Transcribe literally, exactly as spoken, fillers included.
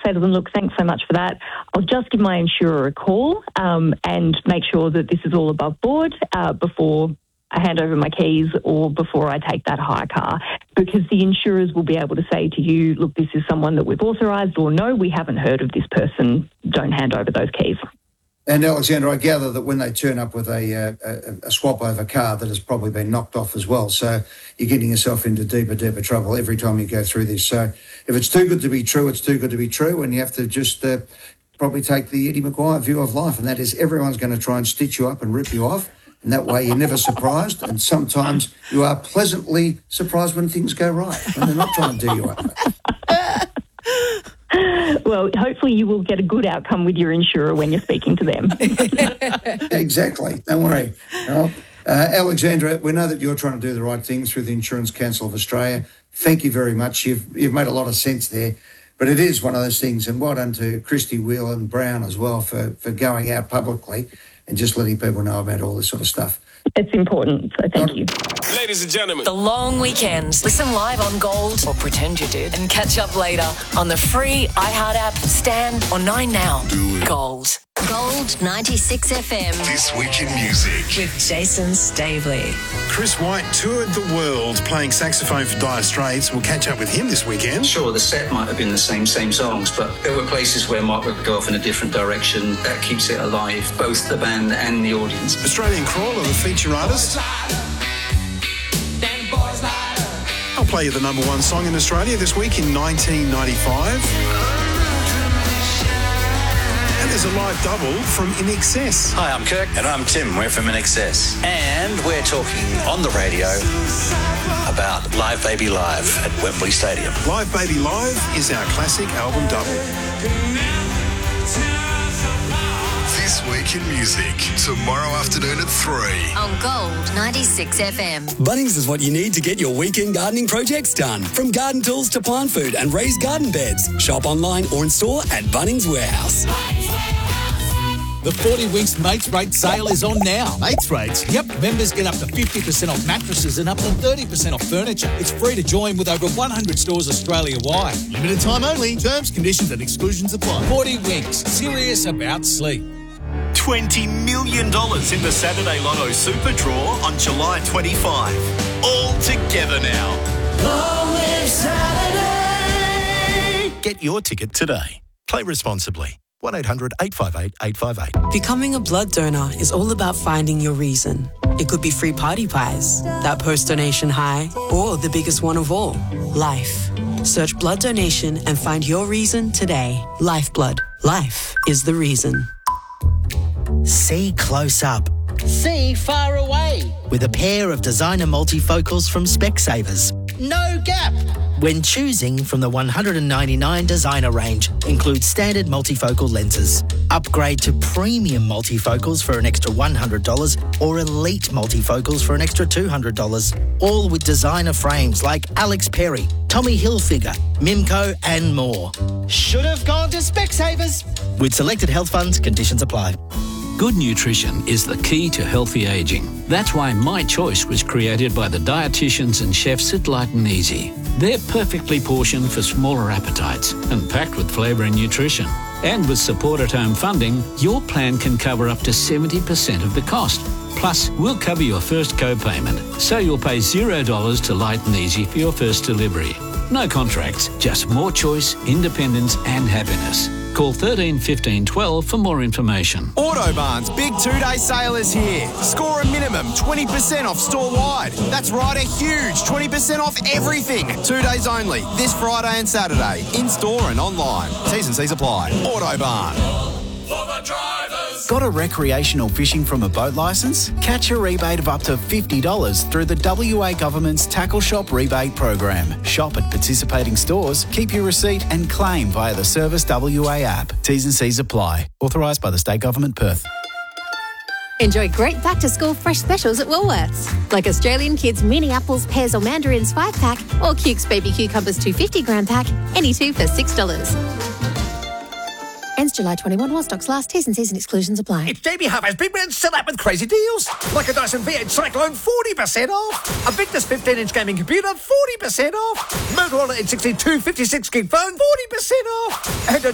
say to them, look, thanks so much for that. I'll just give my insurer a call um, and make sure that this is all above board uh, before I hand over my keys or before I take that hire car, because the insurers will be able to say to you, look, this is someone that we've authorised, or no, we haven't heard of this person, don't hand over those keys. And Alexandra, I gather that when they turn up with a, uh, a, a swap-over car that has probably been knocked off as well, so you're getting yourself into deeper, deeper trouble every time you go through this. So if it's too good to be true, it's too good to be true, and you have to just uh, probably take the Eddie McGuire view of life, and that is everyone's going to try and stitch you up and rip you off, and that way you're never surprised, and sometimes you are pleasantly surprised when things go right, when they're not trying to do you up. Well, hopefully you will get a good outcome with your insurer when you're speaking to them. Exactly. Don't worry. Well, uh, Alexandra, we know that you're trying to do the right thing through the Insurance Council of Australia. Thank you very much. You've you've made a lot of sense there. But it is one of those things, and well done to Christy Whelan Brown as well for, for going out publicly and just letting people know about all this sort of stuff. It's important, so thank you. Ladies and gentlemen. The long weekends. Listen live on Gold, or pretend you did, and catch up later on the free iHeart app, Stan, or Nine Now. Gold. Gold ninety-six F M. This Week in Music. With Jason Staveley. Chris White toured the world playing saxophone for Dire Straits. We'll catch up with him this weekend. Sure, the set might have been the same, same songs, but there were places where Mike would go off in a different direction. That keeps it alive, both the band and the audience. Australian Crawler, the feature artist. I'll play you the number one song in Australia this week in nineteen ninety-five. And there's a live double from In Excess. Hi, I'm Kirk. And I'm Tim. We're from In Excess. And we're talking on the radio about Live Baby Live at Wembley Stadium. Live Baby Live is our classic album double. This Week in Music, tomorrow afternoon at three. On Gold ninety-six F M. Bunnings is what you need to get your weekend gardening projects done. From garden tools to plant food and raised garden beds. Shop online or in store at Bunnings Warehouse. The forty Winks Mates Rate sale is on now. Mates Rates? Yep. Members get up to fifty percent off mattresses and up to thirty percent off furniture. It's free to join with over one hundred stores Australia-wide. Limited time only. Terms, conditions and exclusions apply. forty Winks. Serious about sleep. twenty million dollars in the Saturday Lotto Super Draw on July twenty-fifth. All together now. Long live Saturday! Get your ticket today. Play responsibly. one eight hundred eight five eight eight five eight. Becoming a blood donor is all about finding your reason. It could be free party pies, that post-donation high, or the biggest one of all, life. Search blood donation and find your reason today. Lifeblood. Life is the reason. See close up. See far away. With a pair of designer multifocals from Specsavers. No gap. When choosing from the one hundred ninety-nine designer range, includes standard multifocal lenses. Upgrade to premium multifocals for an extra one hundred dollars or elite multifocals for an extra two hundred dollars. All with designer frames like Alex Perry, Tommy Hilfiger, Mimco and more. Should have gone to Specsavers. With selected health funds, conditions apply. Good nutrition is the key to healthy ageing. That's why My Choice was created by the dietitians and chefs at Light and Easy. They're perfectly portioned for smaller appetites and packed with flavour and nutrition. And with support at home funding, your plan can cover up to seventy percent of the cost. Plus, we'll cover your first co-payment, so you'll pay zero dollars to Light and Easy for your first delivery. No contracts, just more choice, independence and happiness. Call thirteen fifteen twelve for more information. Autobarn's big two-day sale is here. Score a minimum twenty percent off store-wide. That's right, a huge twenty percent off everything. Two days only, this Friday and Saturday, in-store and online. T's and C's apply. Autobarn. Got a recreational fishing from a boat licence? Catch a rebate of up to fifty dollars through the W A Government's Tackle Shop Rebate Program. Shop at participating stores, keep your receipt and claim via the Service W A app. T's and C's apply. Authorised by the State Government, Perth. Enjoy great back-to-school fresh specials at Woolworths, like Australian Kids Mini Apples, Pears or Mandarins five pack or Cukes Baby Cucumbers two hundred fifty gram pack, any two for six dollars. Ends July twenty-first while stocks last. T's and C's and exclusions apply. It's J B Hubbard's Big Man set up with crazy deals. Like a Dyson V eight Cyclone, forty percent off. A Victus fifteen inch gaming computer, forty percent off. Motorola N sixty-two fifty-six gig phone, forty percent off. And a